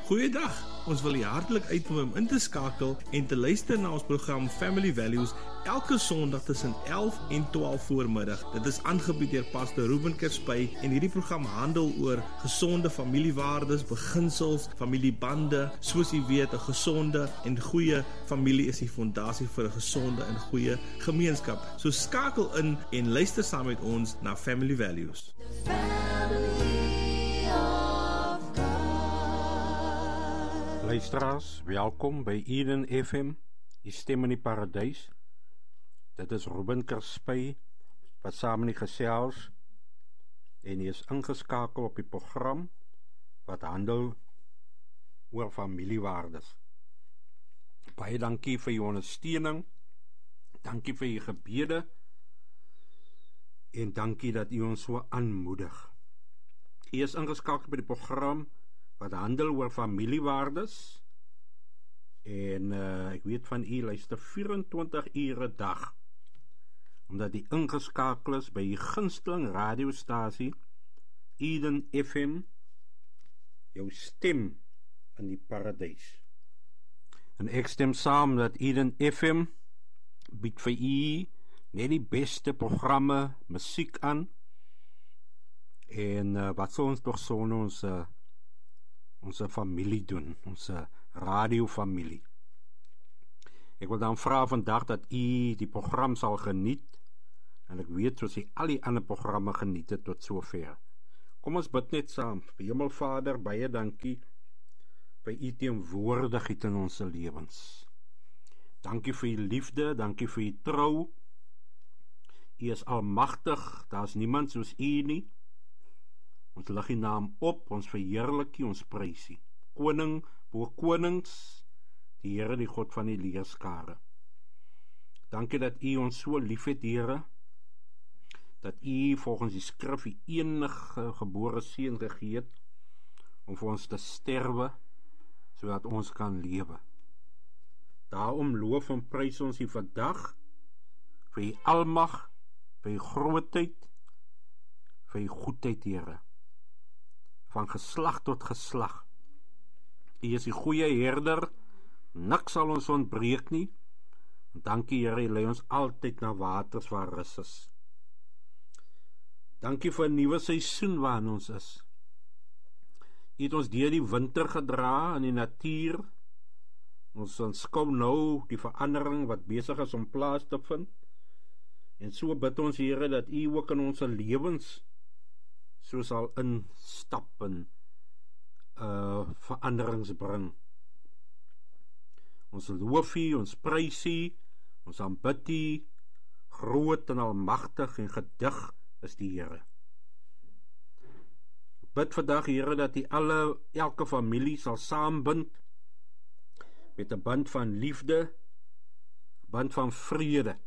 Goeiedag, ons wil jy hartlik uitnooi om in te skakel en te luister na ons program Family Values elke Sondag tussen 11 en 12 voormiddag. Dit is aangebied deur Pastor Ruben Kerspy en hierdie program handel oor gesonde familiewaardes, beginsels, familiebande. Soos jy weet, 'n gesonde en goeie familie is die fondasie vir 'n gesonde en goeie gemeenskap. So skakel in en luister saam met ons na Family Values. Luisteraars, welkom by Eden FM, die stem in die paradys. Dit is Ruben Kerspy wat saam in die gesels en hy is ingeskakel op die program wat handel oor familiewaardes. Baie dankie vir jou ondersteuning, dankie vir jou gebede en dankie dat u ons so aanmoedig. Hy is ingeskakel by die program wat handel oor familiewaardes en ek weet van u luister 24 ure dag omdat die ingeskakel is by die gunsteling radiostasie Eden FM, jou stem in die paradys. En ek stem saam dat Eden FM bied vir u net die beste programme, musiek aan en wat sal ons toch so in ons familie doen, ons radiofamilie. Ek wil dan vra vandag dat u die program sal geniet, en ek weet soos u al die ander programme geniet het tot sover. Kom ons bid net saam. Hemelvader, baie dankie vir u teenwoordigheid in ons lewens. Dankie vir u liefde, dankie vir u trou. U is almagtig, daar is niemand soos u nie. Ons lig die naam op, ons verheerlik u, ons prys u. Koning bo konings, die Here, die God van die leerskare. Dankie dat u ons so lief het, Here, dat u volgens die skrif die enige gebore seun gegee het om vir ons te sterwe, sodat ons kan lewe. Daarom loof en prys ons u vandag vir u almag, vir u grootheid, vir u goedheid, Here. Van geslag tot geslag. U is die goeie herder, niks sal ons ontbreek nie. En dankie, Here, u lei ons altyd na waters waar rus is. Dankie vir 'n nuwe seisoen waarin ons is. U het ons deur die winter gedra in die natuur. Ons aanskou nou die verandering wat besig is om plaas te vind. En so bid ons, Here, dat u ook in ons lewens so sal instap en veranderings bring. Ons loof u, ons prys u, ons aanbid u, groot en almagtig en gedig is die Here. Ek bid vandag, Here, dat u elke familie sal saambind met 'n band van liefde, 'n band van vrede.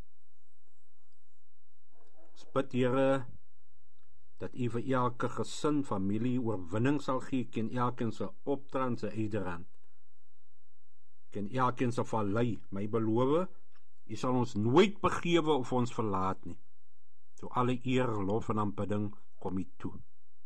Ons bid, Here, dat u vir elke gesin, familie oorwinning sal gee, ken elkeen se optrand, se eiderhand. Ken elkeen se vallei, my beloof, u sal ons nooit begewe of ons verlaat nie. So alle eer, lof en aanbidding kom u toe.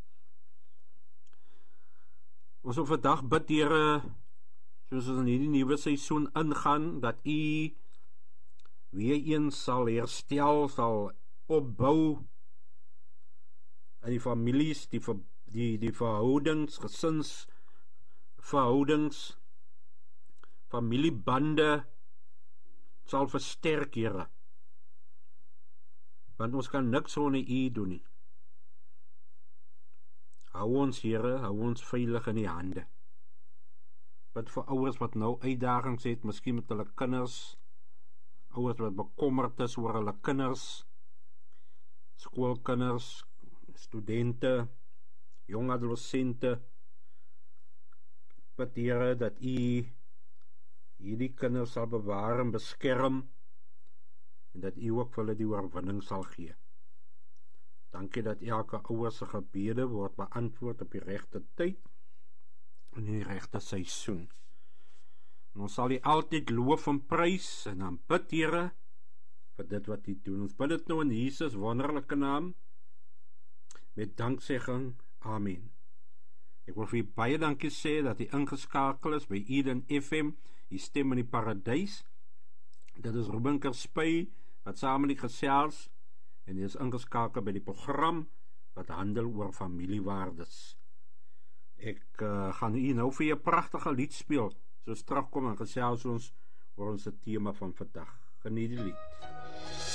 Ons wil vandag bid, Here, soos ons in hierdie nuwe seisoen ingaan, dat u weer eens sal herstel, sal opbou in die families, die verhoudings, gesinsverhoudings, familiebande sal versterk, Here. Want ons kan niks sonder u doen nie. Hou ons, Here, hou ons veilig in die hande. Wat vir ouers wat nou uitdagings het, miskien met hulle kinders, ouers wat bekommerd is oor hulle kinders, skoolkinders, studente, jong adolessente, bid, Here, dat u hierdie kinders sal bewaar en beskerm en dat u ook vir hulle die oorwinning sal gee. Dankie dat elke ouer se gebede word beantwoord op die regte tyd en in die regte seisoen. En ons sal u altyd loof en prys en aanbid, Here, vir dit wat u doen. Ons bid dit nou in Jesus wonderlike naam, met danksegging. Amen. Ek wil vir u baie dankie sê dat u ingeskakel is by Eden FM, die stem in die paradys. Dit is Ruben Kerspy wat saam met die gesels en hy is ingeskakel by die program wat handel oor familiewaardes. Ek gaan u nou vir 'n pragtige lied speel, soos terugkom en gesels ons oor ons tema van vandag. Geniet die lied.